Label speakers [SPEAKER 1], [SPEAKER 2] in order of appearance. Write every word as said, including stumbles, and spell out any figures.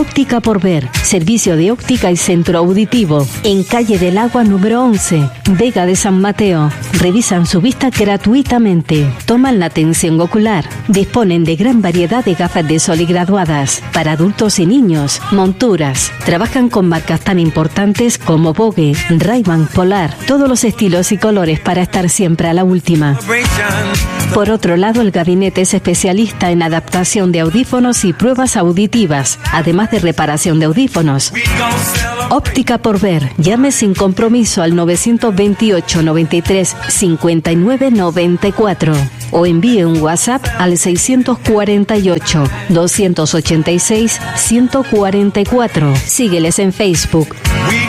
[SPEAKER 1] Óptica por Ver, servicio de óptica y centro auditivo, en calle del Agua número once, Vega de San Mateo. Revisan su vista gratuitamente, toman la tensión ocular, disponen de gran variedad de gafas de sol y graduadas, para adultos y niños, monturas. Trabajan con marcas tan importantes como Vogue, Ray-Ban, Polar, todos los estilos y colores para estar siempre a la última. Por otro lado, el gabinete es especialista en adaptación de audífonos y pruebas auditivas, además de reparación de audífonos. Óptica por Ver. Llame sin compromiso al nueve dos ocho, noventa y tres, cincuenta y nueve noventa y cuatro o envíe un WhatsApp al seis cuatro ocho, dos ochenta y seis, ciento cuarenta y cuatro. Sígueles en Facebook.